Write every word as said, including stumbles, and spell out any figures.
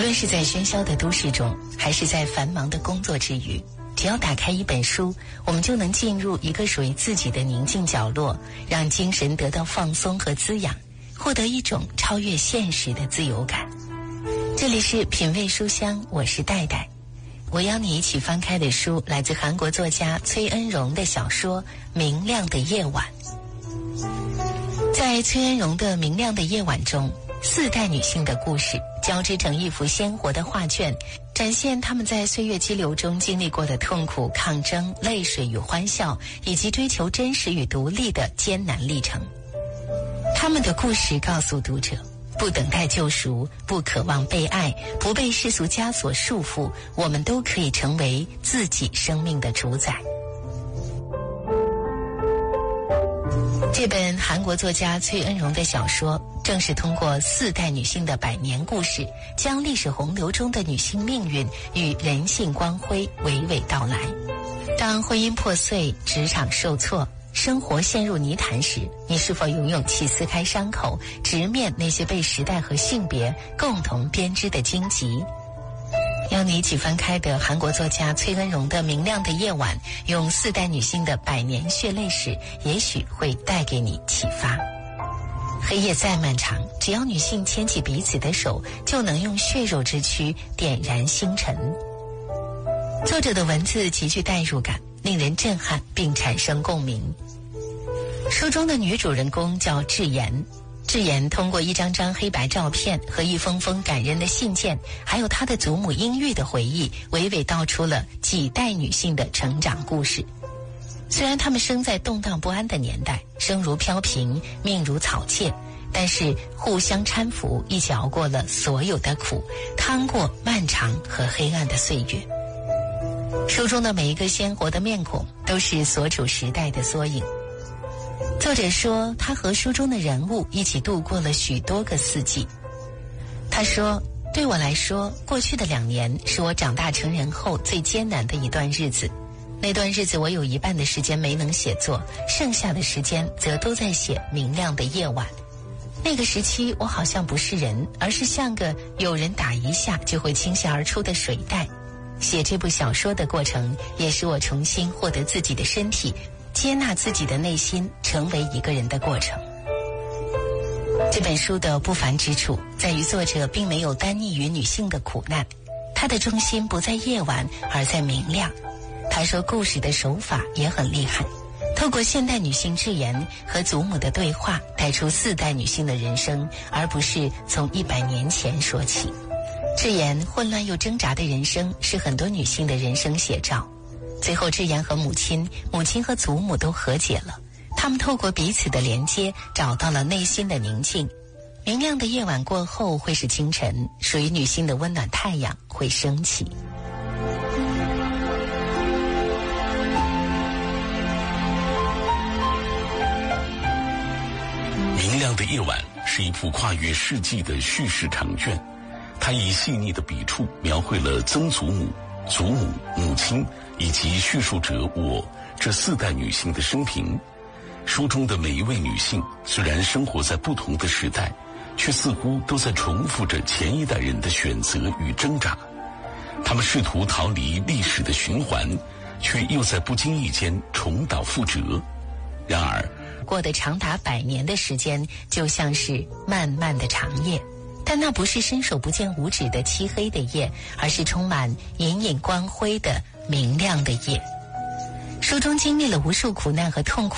论是在喧嚣的都市中，还是在繁忙的工作之余，只要打开一本书，我们就能进入一个属于自己的宁静角落，让精神得到放松和滋养，获得一种超越现实的自由感。这里是品味书香，我是戴戴。我邀你一起翻开的书来自韩国作家崔恩荣的小说《明亮的夜晚》。在崔恩荣的《明亮的夜晚》中，四代女性的故事交织成一幅鲜活的画卷，展现她们在岁月激流中经历过的痛苦、抗争、泪水与欢笑，以及追求真实与独立的艰难历程。她们的故事告诉读者，不等待救赎，不渴望被爱，不被世俗枷锁束缚，我们都可以成为自己生命的主宰。这本韩国作家崔恩荣的小说，正是通过四代女性的百年故事，将历史洪流中的女性命运与人性光辉娓娓道来。当婚姻破碎，职场受挫，生活陷入泥潭时，你是否有勇气撕开伤口，直面那些被时代和性别共同编织的荆棘？邀你一起翻开的韩国作家崔恩荣的《明亮的夜晚》，用四代女性的百年血泪史，也许会带给你启发。黑夜再漫长，只要女性牵起彼此的手，就能用血肉之躯点燃星辰。作者的文字极具代入感，令人震撼并产生共鸣。书中的女主人公叫智妍，智妍通过一张张黑白照片和一封封感人的信件，还有她的祖母英玉的回忆，娓娓道出了几代女性的成长故事。虽然她们生在动荡不安的年代，生如飘萍，命如草芥，但是互相搀扶，一起熬过了所有的苦，趟过漫长和黑暗的岁月。书中的每一个鲜活的面孔，都是所处时代的缩影。作者说，他和书中的人物一起度过了许多个四季。他说，对我来说，过去的两年是我长大成人后最艰难的一段日子。那段日子我有一半的时间没能写作，剩下的时间则都在写明亮的夜晚。那个时期我好像不是人，而是像个有人打一下就会倾泻而出的水袋。写这部小说的过程，也是我重新获得自己的身体，接纳自己的内心，成为一个人的过程。这本书的不凡之处在于，作者并没有单溺于女性的苦难，他的重心不在夜晚，而在明亮。他说，故事的手法也很厉害，透过现代女性智妍和祖母的对话，带出四代女性的人生，而不是从一百年前说起。智妍混乱又挣扎的人生，是很多女性的人生写照。最后，智妍和母亲、母亲和祖母都和解了，她们透过彼此的连接，找到了内心的宁静。明亮的夜晚过后会是清晨，属于女性的温暖太阳会升起。 明亮的夜晚是一部跨越世纪的叙事长卷，它以细腻的笔触描绘了曾祖母、祖母、母亲以及叙述者我这四代女性的生平。书中的每一位女性虽然生活在不同的时代，却似乎都在重复着前一代人的选择与挣扎。她们试图逃离历史的循环，却又在不经意间重蹈覆辙。然而过得长达百年的时间，就像是漫漫的长夜，但那不是伸手不见五指的漆黑的夜，而是充满隐隐光辉的明亮的夜。书中经历了无数苦难和痛苦